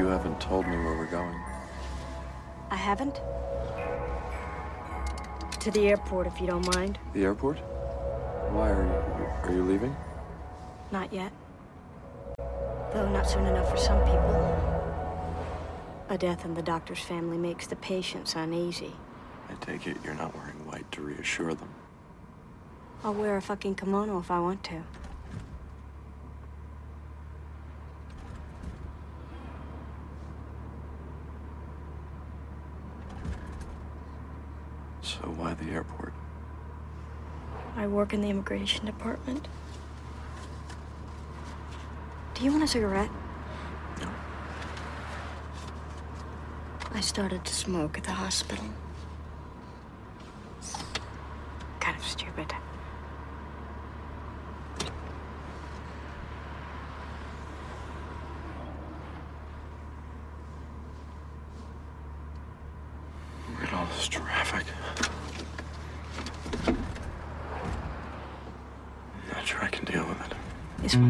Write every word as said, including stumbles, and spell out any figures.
You haven't told me where we're going. I haven't? To the airport, if you don't mind. The airport? Why are you... Are you leaving? Not yet. Though not soon enough for some people. A death in the doctor's family makes the patients uneasy. I take it you're not wearing white to reassure them. I'll wear a fucking kimono if I want to. So why the airport? I work in the immigration department. Do you want a cigarette? No. I started to smoke at the hospital. It's kind of stupid. Look at all this traffic.